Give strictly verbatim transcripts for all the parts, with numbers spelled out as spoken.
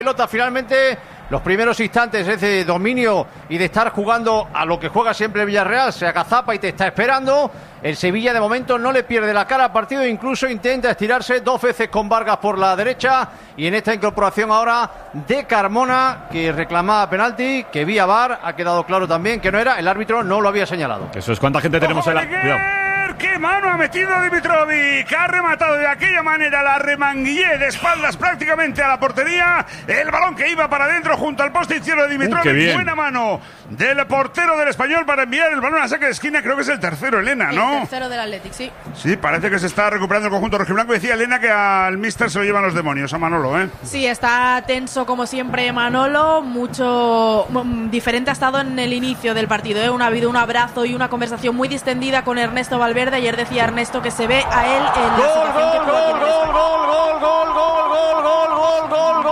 Pelota finalmente, los primeros instantes ese dominio y de estar jugando a lo que juega siempre el Villarreal, se agazapa y te está esperando. El Sevilla de momento no le pierde la cara al partido, incluso intenta estirarse dos veces con Vargas por la derecha, y en esta incorporación ahora de Carmona, que reclamaba penalti, que vía V A R ha quedado claro también que no era, el árbitro no lo había señalado. Eso es, ¿cuánta gente tenemos en la... Cuidado. ¡Qué mano ha metido Dimitrovic! Ha rematado de aquella manera, la remanguillé de espaldas prácticamente a la portería. El balón que iba para adentro junto al poste izquierdo de Dimitrovic. Uh, Buena mano del portero del Español para enviar el balón a saque de esquina. Creo que es el tercero, Elena, ¿no? El tercero del Athletic, sí. Sí, parece que se está recuperando el conjunto rojiblanco. Decía Elena que al míster se lo llevan los demonios, a Manolo, ¿eh? Sí, está tenso como siempre Manolo. Mucho mm, diferente ha estado en el inicio del partido, ¿eh? Un, ha habido un abrazo y una conversación muy distendida con Ernesto Valverde. Ayer decía Ernesto que se ve a él en la gol, situación gol, que gol, gol, gol, gol, gol, gol, gol, gol, gol,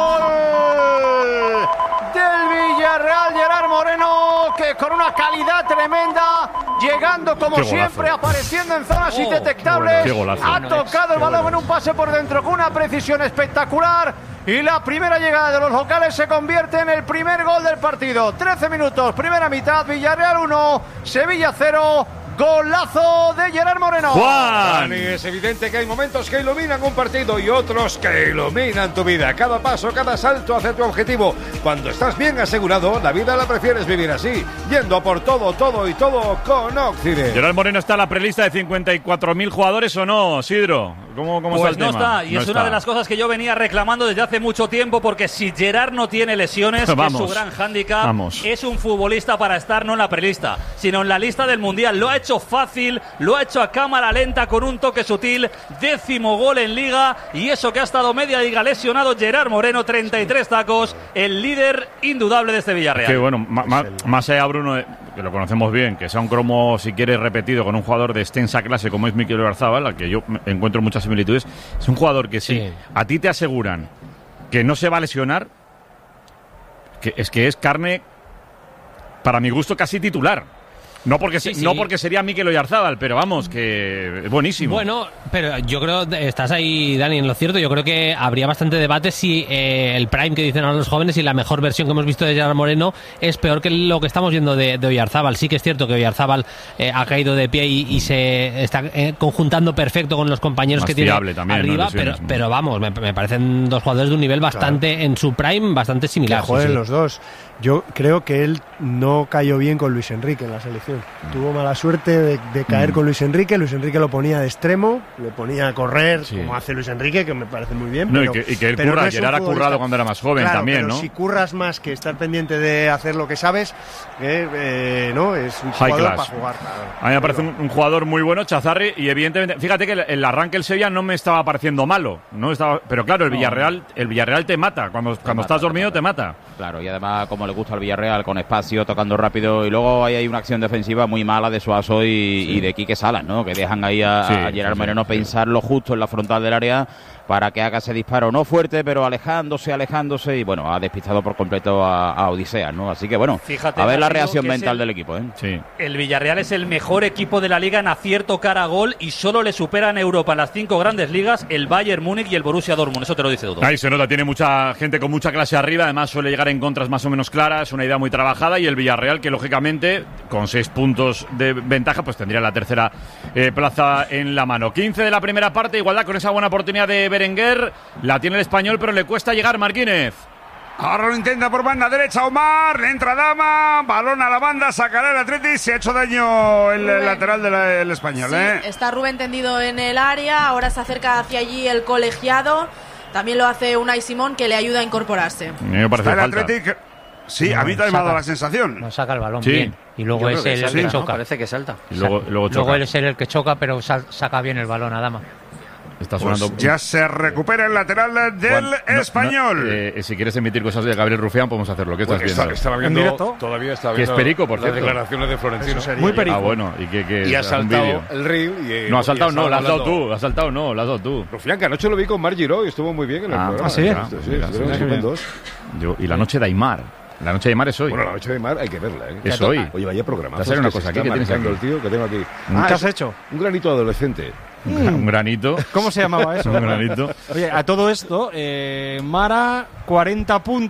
gol del Villarreal, Gerard Moreno, que con una calidad tremenda, llegando como siempre, apareciendo en zonas oh, indetectables, qué bueno, qué ha tocado el balón en un pase por dentro con una precisión espectacular, y la primera llegada de los locales se convierte en el primer gol del partido. trece minutos, primera mitad, Villarreal uno, Sevilla cero. Golazo de Gerard Moreno. Juan. Es evidente que hay momentos que iluminan un partido y otros que iluminan tu vida. Cada paso, cada salto hacia tu objetivo. Cuando estás bien asegurado, la vida la prefieres vivir así, yendo a por todo, todo y todo con Occident. Gerard Moreno está en la prelista de cincuenta y cuatro mil jugadores, ¿o no, Sidro? ¿Cómo, cómo pues está el no tema? está, y no es está. una de las cosas que yo venía reclamando desde hace mucho tiempo, porque si Gerard no tiene lesiones, que es su gran hándicap, Vamos. es un futbolista para estar no en la prelista, sino en la lista del Mundial. Lo ha hecho fácil, lo ha hecho a cámara lenta con un toque sutil, décimo gol en Liga, y eso que ha estado media liga lesionado Gerard Moreno, treinta y tres tacos, el líder indudable de este Villarreal. Que bueno, ma, ma, más allá, Bruno, que lo conocemos bien, que sea un cromo, si quieres, repetido con un jugador de extensa clase como es Mikel Oyarzabal, al que yo encuentro muchas similitudes, es un jugador que si sí. a ti te aseguran que no se va a lesionar, que es que es carne, para mi gusto, casi titular. No porque, sí, sí. no porque sería Mikel Oyarzabal, pero vamos, que es buenísimo. Bueno, pero yo creo, estás ahí, Dani, en lo cierto. Yo creo que habría bastante debate si eh, el prime que dicen ahora los jóvenes y la mejor versión que hemos visto de Gerard Moreno es peor que lo que estamos viendo de, de Oyarzabal. Sí que es cierto que Oyarzabal eh, ha caído de pie y, y se está eh, conjuntando perfecto con los compañeros más que tiene también, arriba, ¿no? pero, pero vamos, me, me parecen dos jugadores de un nivel bastante, claro. en su prime, bastante similar. Que jueguen sí, sí. los dos. Yo creo que él no cayó bien con Luis Enrique en la selección. Tuvo mala suerte de, de caer mm. con Luis Enrique. Luis Enrique lo ponía de extremo, le ponía a correr, sí. como hace Luis Enrique, que me parece muy bien. No, pero, y, que, y que él curra, no Gerard ha currado cuando era más joven, claro, también, pero ¿no? si curras más que estar pendiente de hacer lo que sabes, eh, eh, no, es un High jugador class. para jugar. Claro. A mí me parece un, un jugador muy bueno, Chazarri, y evidentemente, fíjate que el, el arranque del Sevilla no me estaba pareciendo malo, no estaba, pero claro, el no. Villarreal, el Villarreal te mata, cuando, te cuando mata, estás dormido te mata. Claro, y además como le gusta al Villarreal, con espacio, tocando rápido, y luego ahí hay una acción defensiva muy mala de Suazo y, sí. y de Quique Salas, ¿no? Que dejan ahí a, sí, a Gerard sí, Moreno sí. pensarlo justo en la frontal del área para que haga ese disparo, no fuerte, pero alejándose, alejándose, y bueno, ha despistado por completo a, a Odisea, ¿no? Así que bueno, fíjate, a ver la reacción mental el, del equipo, ¿eh? Sí. El Villarreal es el mejor equipo de la Liga en acierto cara a gol, y solo le supera en Europa en las cinco grandes ligas el Bayern Múnich y el Borussia Dortmund, eso te lo dice todo. Ahí se nota, tiene mucha gente con mucha clase arriba, además suele llegar en contras más o menos claras, una idea muy trabajada, y el Villarreal que lógicamente con seis puntos de ventaja pues tendría la tercera eh, plaza en la mano. quince de la primera parte, igualdad con esa buena oportunidad de Berenguer. La tiene el Español, pero le cuesta llegar Marquínez. Ahora lo intenta por banda derecha Omar, le entra Dama, balón a la banda, sacará el Atleti, se ha hecho daño el Rubén. lateral del Español. Sí, ¿eh? Está Rubén tendido en el área, ahora se acerca hacia allí el colegiado, también lo hace Unai Simón, que le ayuda a incorporarse. Me parece está el falta. Atleti, sí, no, a mí también me ha dado la saca, sensación. No saca el balón sí. bien, y luego es el que, sí, choca. ¿no? Parece que salta. Y luego, luego, choca. luego él es el que choca, pero sal, saca bien el balón a Dama. Está sonando. Pues ya se recupera el lateral del Juan, no, No, Español. eh, si quieres emitir cosas de Gabriel Rufián, podemos hacerlo. ¿Qué estás pues viendo? Está, estaba viendo todavía está viendo que es perico, por cierto. Las declaraciones de Florentino. Muy perico. Ah, bueno. Y, que, que y ha saltado el ring. Y, no, ha saltado no, lo has dado hablando... tú. Ha saltado no, lo has dado tú. Rufián, que anoche lo vi con Mar Giró y estuvo muy bien en el ah, programa. ¿Ah, sí? Ah, sí, sí, sí, sí, sí, sí. Yo, y la noche de Aimar. La noche de mar es hoy. Bueno, la noche de mar hay que verla, ¿eh? Es hoy. Oye, vaya programa. Te hacer una cosa aquí que tienes aquí. El tío que tengo aquí. Ah, ¿qué has hecho? Un granito adolescente. Un granito. ¿Cómo se llamaba eso? Un granito. Oye, a todo esto, eh, Mara, cuarenta puntos.